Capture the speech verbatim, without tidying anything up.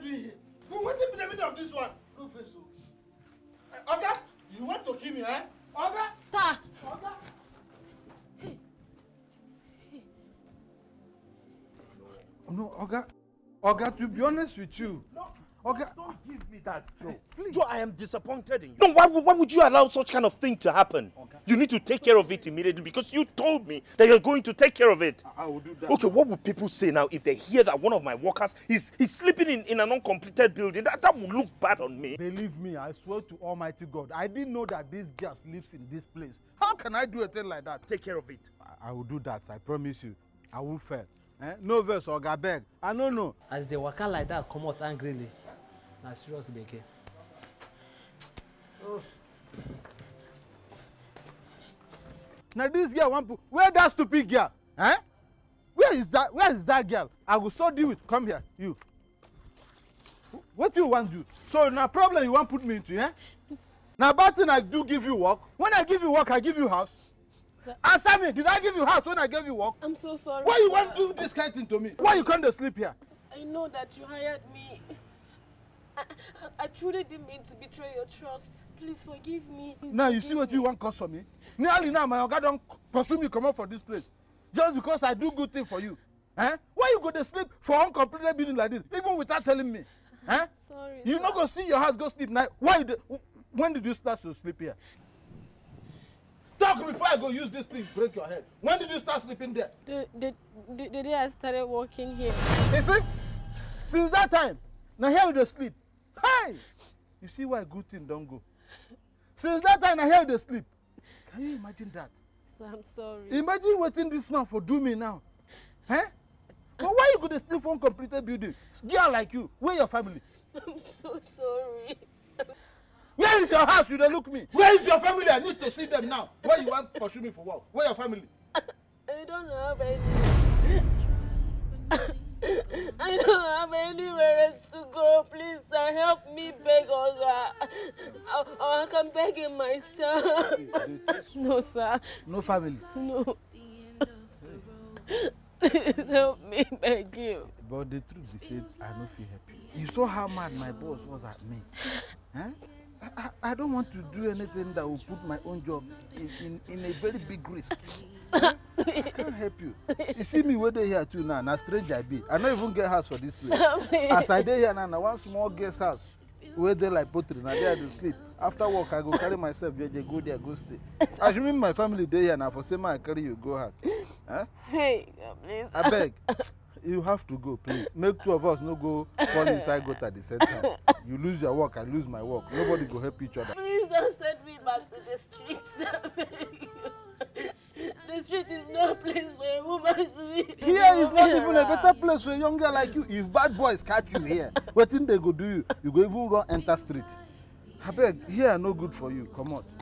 doing here? What is the meaning of this one? No face. Uh, Oga, you want to kill me, eh? Oga? Ta! Oga? Hey. Hey. No, Oga. Oga, to be honest with you. No. Okay. Don't give me that, Joe. Please. Joe, I am disappointed in you. No, why, why would you allow such kind of thing to happen? Okay. You need to take care of it immediately because you told me that you're going to take care of it. I, I will do that. Okay, what would people say now if they hear that one of my workers is, is sleeping in, in an uncompleted building? That, that would look bad on me. Believe me, I swear to Almighty God, I didn't know that this girl sleeps in this place. How can I do a thing like that? Take care of it. I, I will do that, I promise you. I will fail. Eh? No verse, Oga beg. I don't know. As they waka like that, come out angrily. Na serious beke. Oh. Now this girl want to where that stupid girl? Eh? Where is that? Where is that girl? I will so deal with. Come here, you. What do you want to do? So now problem you want to put me into, eh? Now bad thing I do give you work. When I give you work, I give you house. Sir. Answer me. Did I give you house when I gave you work? I'm so sorry. Why you sir. want to do this kind of thing to me? Why you can't just sleep here? I know that you hired me. I, I, I truly didn't mean to betray your trust. Please forgive me. Please now you forgive see what me. you want cause for me? Nearly now my oga don't pursue me come out for this place. Just because I do good thing for you. Eh? Why you go to sleep for uncompleted building like this? Even without telling me. Eh? Sorry. You sir. not go see your house go sleep now. Why did, when did you start to sleep here? Talk before I go use this thing break your head. When did you start sleeping there? The, the, the, the day I started working here. You see? Since that time, now here you sleep. Hey! You see why good thing don't go. Since that time, I hear they sleep. Can you imagine that? Sir, I'm sorry. Imagine waiting this man for do me now. Eh? But why you go to sleep for uncompleted building? Girl like you, where your family? I'm so sorry. Where is your house? You don't look me. Where is your family? I need to see them now. Where you want to pursue me for work? Where your family? I don't have any. I don't have anywhere else to go. Please, sir, help me beg Oga. Or I can beg him myself. No, sir. No family? No. Please help me beg you. But the truth is, I don't feel happy. You saw how mad my boss was at me. Huh? I, I, I don't want to do anything that will put my own job in, in, in a very big risk. Huh? I can't help you. You see me where they here too now, now strange I be. I don't even get house for this place. As I dey here now, now one small guest house where they like pottery, now there to sleep. After work, I go carry myself, yeah, they go there, go stay. Assuming my family dey here now, for same I carry you go house. Huh? Hey, please. I beg. You have to go, please. Make two of us no go fall inside gutter at the same time. You lose your work, I lose my work. Nobody go help each other. Please don't send me back to the streets. The street is no place for a woman to be. Here is not even a better place for a young girl like you. If bad boys catch you here, what thing they go do you? You go even run enter street. I beg, here no good for you. Come on.